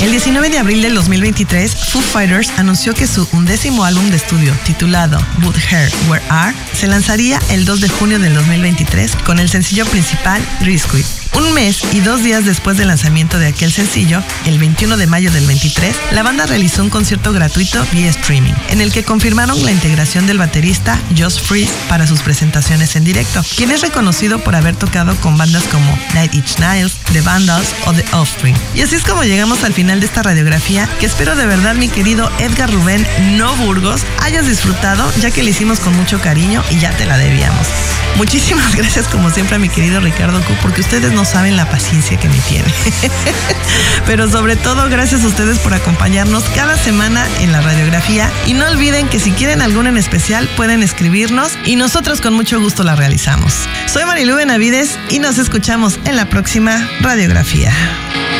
El 19 de abril del 2023, Foo Fighters anunció que su 11º álbum de estudio, titulado But Here, Where Are, se lanzaría el 2 de junio del 2023 con el sencillo principal Risky. Un mes y 2 días después del lanzamiento de aquel sencillo, el 21 de mayo del 23, la banda realizó un concierto gratuito vía streaming, en el que confirmaron la integración del baterista Josh Freese para sus presentaciones en directo, quien es reconocido por haber tocado con bandas como Nine Inch Nails, The Vandals o The Offspring. Y así es como llegamos al final de esta radiografía, que espero de verdad, mi querido Edgar Rubén No Burgos, hayas disfrutado, ya que le hicimos con mucho cariño y ya te la debíamos. Muchísimas gracias como siempre a mi querido Ricardo Q, porque ustedes no saben la paciencia que me tiene. Pero sobre todo gracias a ustedes por acompañarnos cada semana en la radiografía, y no olviden que si quieren alguna en especial pueden escribirnos y nosotros con mucho gusto la realizamos. Soy Marilu Benavides y nos escuchamos en la próxima radiografía.